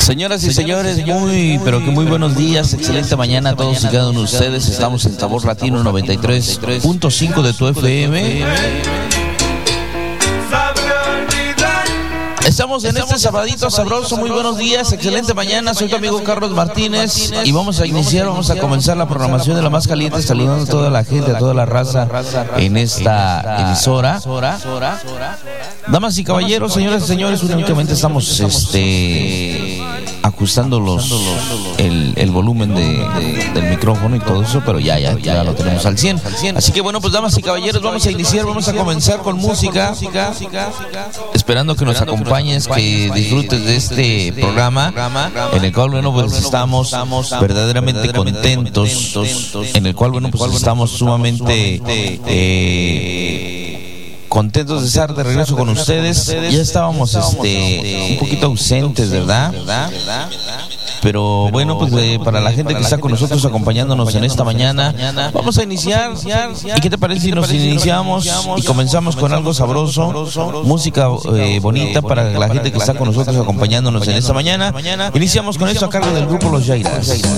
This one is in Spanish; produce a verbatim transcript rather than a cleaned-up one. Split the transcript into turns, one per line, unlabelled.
Señoras y señores, muy, pero que muy buenos días, excelente mañana a todos y cada uno de ustedes. Estamos en Sabor Latino noventa y tres punto cinco de tu F M. Estamos en este sabadito sabroso, muy buenos días, excelente mañana, soy tu amigo Carlos Martínez y vamos a iniciar, vamos a comenzar la programación de la más caliente, saludando a toda la gente, a toda la raza en esta emisora. Damas y caballeros, señoras y señores, únicamente estamos este ajustando los el, el volumen de, de, del micrófono y todo eso, pero ya, ya, ya lo tenemos al cien. Así que bueno, pues damas y caballeros, vamos a iniciar, vamos a comenzar con música, esperando que nos acompañes, que disfrutes de este programa, en el cual, bueno, pues estamos verdaderamente contentos, en el cual, bueno, pues estamos sumamente eh, contentos de estar de regreso con ustedes. Ya estábamos este un poquito ausentes, ¿verdad? Pero bueno, pues eh, para la gente que está con nosotros acompañándonos en esta mañana, vamos a iniciar. ¿Y qué te parece si nos iniciamos y comenzamos con algo sabroso, música eh, bonita para la gente que está con nosotros acompañándonos en esta mañana? Iniciamos con esto a cargo del grupo Los Yairas.